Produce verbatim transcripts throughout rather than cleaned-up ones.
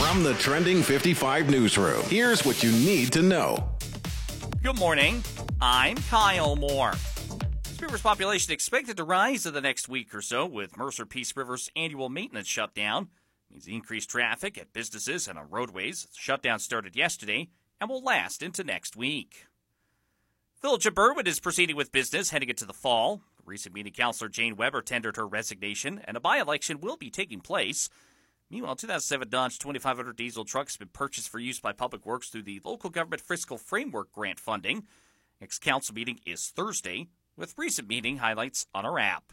From the Trending fifty-five newsroom, here's what you need to know. Good morning. I'm Kyle Moore. River's population expected to rise in the next week or so with Mercer Peace River's annual maintenance shutdown. It means increased traffic at businesses and on roadways. The shutdown started yesterday and will last into next week. Village of Berwyn is proceeding with business heading into the fall. Recent meeting councillor Jane Weber tendered her resignation, and a by-election will be taking place. Meanwhile, two thousand seven Dodge twenty-five hundred diesel trucks have been purchased for use by Public Works through the Local Government Fiscal Framework Grant funding. Next council meeting is Thursday, with recent meeting highlights on our app.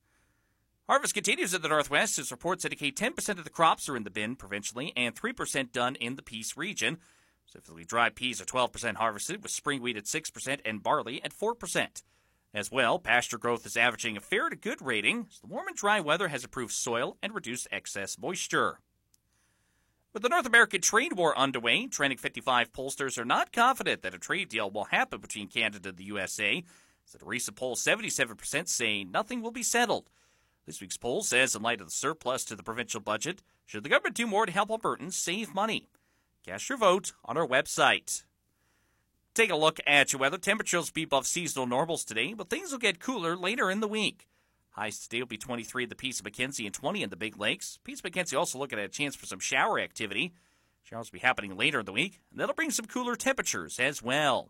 Harvest continues in the Northwest as reports indicate ten percent of the crops are in the bin provincially and three percent done in the Peace region. Specifically, dry peas are twelve percent harvested, with spring wheat at six percent and barley at four percent. As well, pasture growth is averaging a fair to good rating, as the warm and dry weather has improved soil and reduced excess moisture. With the North American trade war underway, Trending fifty-five pollsters are not confident that a trade deal will happen between Canada and the U S A. As at a recent poll, seventy-seven percent say nothing will be settled. This week's poll says, in light of the surplus to the provincial budget, should the government do more to help Albertans save money? Cast your vote on our website. Take a look at your weather. Temperatures will be above seasonal normals today, but things will get cooler later in the week. Highs today will be twenty-three at the Peace of Mackenzie and twenty in the Big Lakes. Peace of Mackenzie also looking at a chance for some shower activity. Showers will be happening later in the week, and that'll bring some cooler temperatures as well.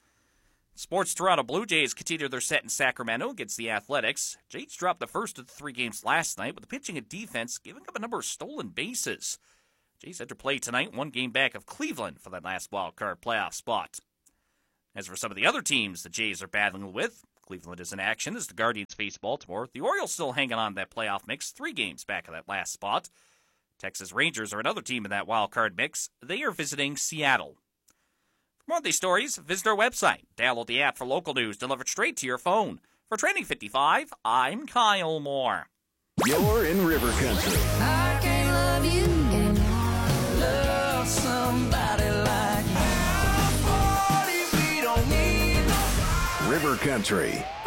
Sports Toronto Blue Jays continue their set in Sacramento against the Athletics. Jays dropped the first of the three games last night with the pitching and defense giving up a number of stolen bases. Jays enter play tonight, one game back of Cleveland for that last wild card playoff spot. As for some of the other teams the Jays are battling with, Cleveland is in action as the Guardians face Baltimore. The Orioles still hanging on to that playoff mix, three games back of that last spot. Texas Rangers are another team in that wild card mix. They are visiting Seattle. For more of these stories, visit our website. Download the app for local news delivered straight to your phone. For Trending fifty-five, I'm Kyle Moore. You're in River Country. I can't love you and love somebody like me. River Country.